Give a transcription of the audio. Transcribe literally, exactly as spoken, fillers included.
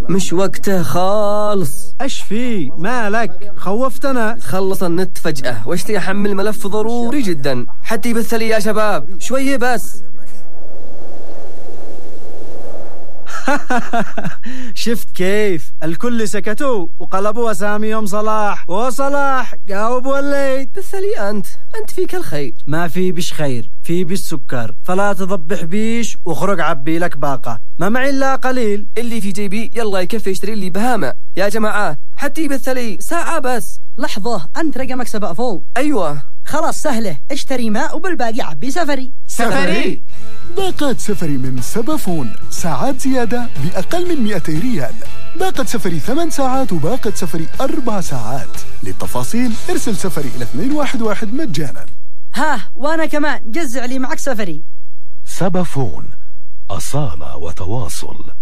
مش وقته خالص. ايش في مالك؟ خوفتنا. خلص النت فجأة واشتي احمل ملف ضروري جدا حتى يبث لي يا شباب شوية بس. شفت كيف الكل سكتوا وقلبوا اسامي يوم صلاح، وصلاح جاوب وليد. بث لي انت انت فيك الخير. ما في بش خير، في بش سكر، فلا تضبح بيش واخرج عبي لك باقة، ما معي الا قليل. اللي في جيبي يلا يكفي يشتري لي بهامة يا جماعة حتى يبث لي ساعة بس. لحظة، انت رقمك سبق فوق. ايوه خلاص سهلة، اشتري ماء وبالباقي عبي سفري. سفري باقات سفري من سبافون، ساعات زيادة بأقل من مئتي ريال. باقة سفري ثمان ساعات وباقة سفري أربع ساعات. للتفاصيل ارسل سفري إلى اثنين واحد واحد مجانا. ها وانا كمان جزع لي معك سفري. سبافون، أصالة وتواصل.